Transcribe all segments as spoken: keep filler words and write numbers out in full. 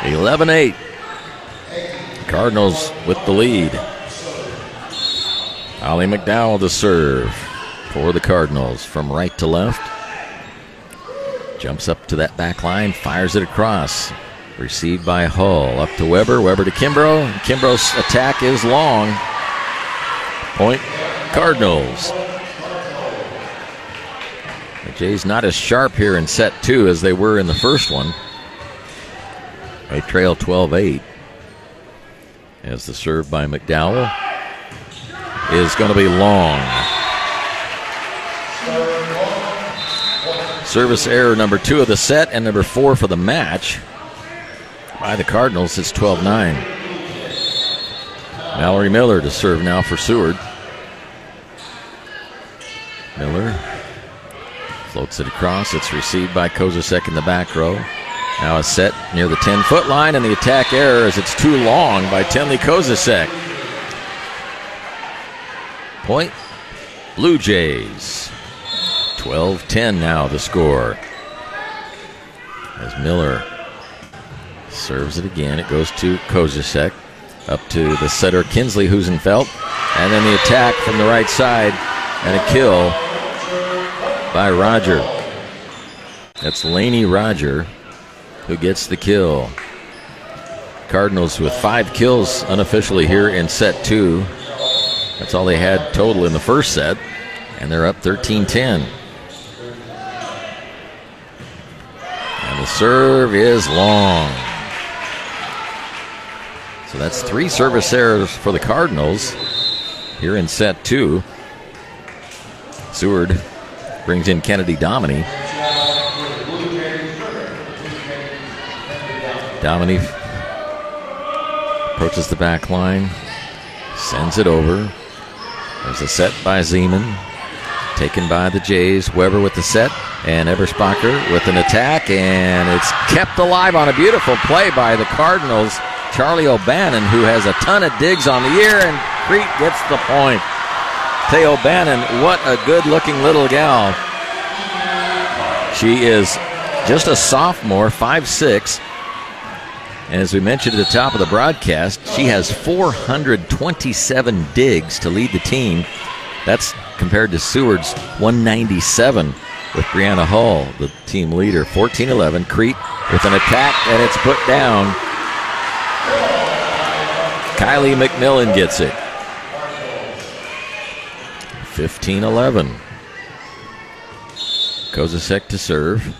eleven eight. Cardinals with the lead. Ollie McDowell to serve for the Cardinals from right to left. Jumps up to that back line, fires it across. Received by Hull. Up to Weber. Weber to Kimbrough. Kimbrough's attack is long. Point Cardinals. The Jays not as sharp here in set two as they were in the first one. They trail twelve eight. As the serve by McDowell is going to be long. Service error number two of the set and number four for the match by the Cardinals. It's twelve nine. Mallory Miller to serve now for Seward. Miller floats it across. It's received by Kozasek in the back row. Now a set near the ten-foot line, and the attack error as it's too long by Tenley Kozasek. Point Blue Jays. twelve ten now the score. As Miller serves it again, it goes to Kozasek. Up to the setter Kinsley Husenfeld. And then the attack from the right side and a kill by Roger. That's Laney Roger who gets the kill. Cardinals with five kills unofficially here in set two. That's all they had total in the first set, and they're up thirteen ten. And the serve is long. So that's three service errors for the Cardinals here in set two. Seward brings in Kennedy Dominy. Dominy approaches the back line, sends it over. There's a set by Zeman, taken by the Jays. Weber with the set, and Eberspacher with an attack, and it's kept alive on a beautiful play by the Cardinals. Charlie O'Bannon, who has a ton of digs on the year, and Crete gets the point. Tay O'Bannon, what a good-looking little gal. She is just a sophomore, five six. And as we mentioned at the top of the broadcast, she has four hundred twenty-seven digs to lead the team. That's compared to Seward's one ninety-seven with Brianna Hull, the team leader. fourteen eleven, Crete with an attack, and it's put down. Kylie McMillan gets it. fifteen eleven. Kozasek to serve.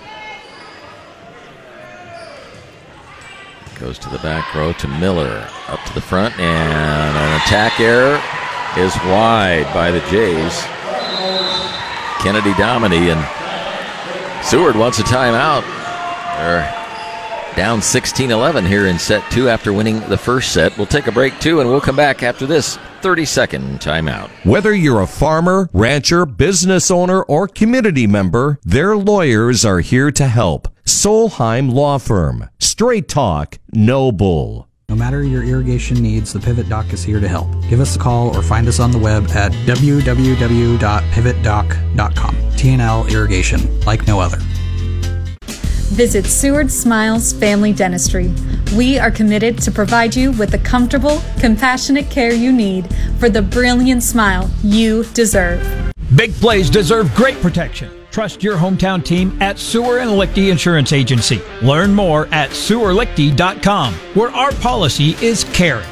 Goes to the back row to Miller. Up to the front, and an attack error is wide by the Jays. Kennedy Dominy, and Seward wants a timeout. They're down sixteen eleven here in set two after winning the first set. We'll take a break, too, and we'll come back after this thirty-second timeout. Whether you're a farmer, rancher, business owner, or community member, their lawyers are here to help. Solheim Law Firm. Straight talk, no bull. No matter your irrigation needs, the Pivot Doc is here to help. Give us a call or find us on the web at w w w dot pivot doc dot com. T and L Irrigation, like no other. Visit Seward Smiles Family Dentistry. We are committed to provide you with the comfortable, compassionate care you need for the brilliant smile you deserve. Big plays deserve great protection. Trust your hometown team at Sewer and Lichty Insurance Agency. Learn more at sewer lichty dot com, where our policy is caring.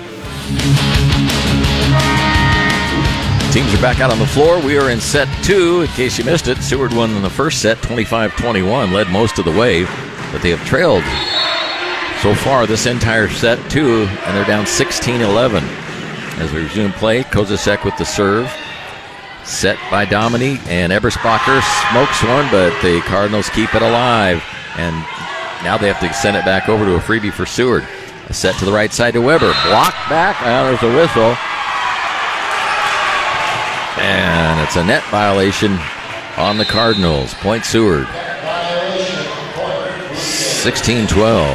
Teams are back out on the floor. We are in set two. In case you missed it, Seward won in the first set twenty-five twenty-one, led most of the way, but they have trailed so far this entire set two, and they're down sixteen eleven. As we resume play, Kozasek with the serve. Set by Dominy, and Eberspacher smokes one, but the Cardinals keep it alive. And now they have to send it back over to a freebie for Seward. A set to the right side to Weber. Blocked back. Now there's a whistle. And it's a net violation on the Cardinals. Point Seward. sixteen twelve.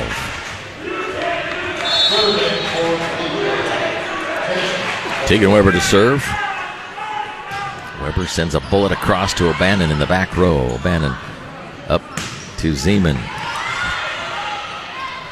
Tegan Weber to serve. Weber sends a bullet across to O'Bannon in the back row. O'Bannon up to Zeman.